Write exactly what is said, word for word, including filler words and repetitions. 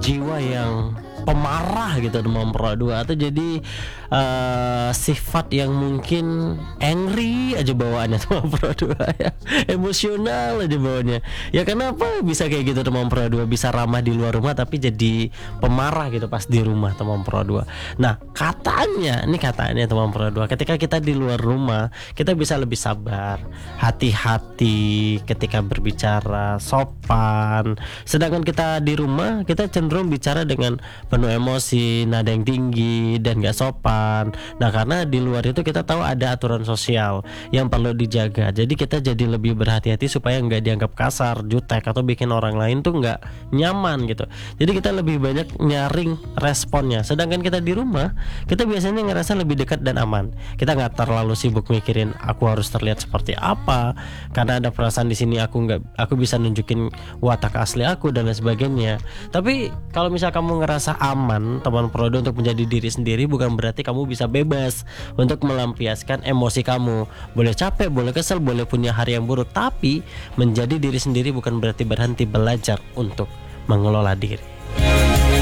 jiwa yang pemarah gitu teman Pro dua, atau jadi uh, sifat yang mungkin angry aja bawaannya teman Pro dua ya, emosional aja bawaannya. Ya kenapa bisa kayak gitu teman Pro dua, bisa ramah di luar rumah tapi jadi pemarah gitu pas di rumah teman Pro dua. Nah katanya, ini katanya teman Pro dua, ketika kita di luar rumah kita bisa lebih sabar, hati-hati ketika berbicara, sopan. Sedangkan kita di rumah kita cenderung bicara dengan penuh emosi, nada yang tinggi dan gak sopan. Nah karena di luar itu kita tahu ada aturan sosial yang perlu dijaga, jadi kita jadi lebih berhati-hati supaya nggak dianggap kasar, jutek, atau bikin orang lain tuh nggak nyaman gitu. Jadi kita lebih banyak nyaring responnya. Sedangkan kita di rumah kita biasanya ngerasa lebih dekat dan aman. Kita nggak terlalu sibuk mikirin aku harus terlihat seperti apa, karena ada perasaan di sini aku nggak, aku bisa nunjukin watak asli aku dan lain sebagainya. Tapi kalau misal kamu ngerasa aman teman Pro dua untuk menjadi diri sendiri, bukan berarti kamu bisa bebas untuk melampiaskan emosi kamu. Boleh capek, boleh kesel, boleh punya hari yang buruk, tapi menjadi diri sendiri bukan berarti berhenti belajar untuk mengelola diri.